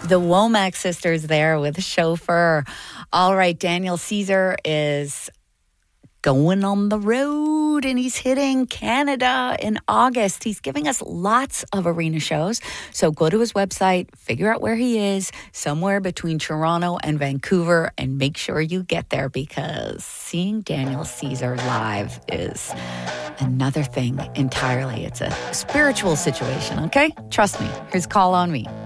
The Womack sisters there with Chauffeur. All right, Daniel Caesar is going on the road and he's hitting Canada in August. He's giving us lots of arena shows. So go to his website, figure out where he is, somewhere between Toronto and Vancouver, and make sure you get there because seeing Daniel Caesar live is another thing entirely. It's a spiritual situation, okay? Trust me. Here's Call on Me.